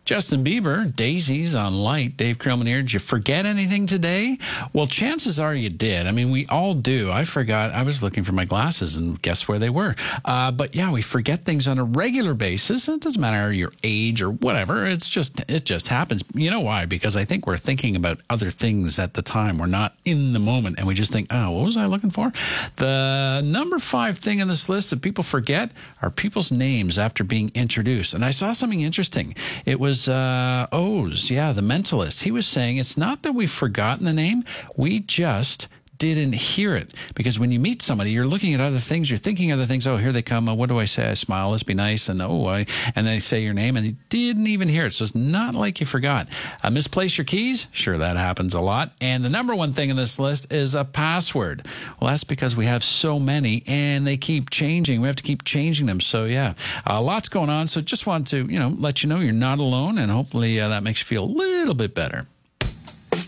Justin Bieber, Daisies on Light. Dave Krillman here. Did you forget anything today? Well, chances are you did. I mean, we all do. I forgot. I was looking for my glasses, and guess where they were? But yeah, we forget things on a regular basis. It doesn't matter your age or whatever. It just happens. You know why? Because I think we're thinking about other things at the time. We're not in the moment, and we just think, oh, what was I looking for? The number 5 thing on this list that people forget are people's names after being introduced. And I saw something interesting. It was Oz, the mentalist. He was saying it's not that we've forgotten the name, we just didn't hear it. Because when you meet somebody, you're looking at other things, you're thinking other things. Oh, here they come. What do I say? I smile. Let's be nice. And and they say your name, and you didn't even hear it. So it's not like you forgot. Misplace your keys? Sure, that happens a lot. And the number 1 thing in this list is a password. Well, that's because we have so many, and they keep changing. We have to keep changing them. So yeah, lots going on. So just wanted to let you know you're not alone, and hopefully that makes you feel a little bit better.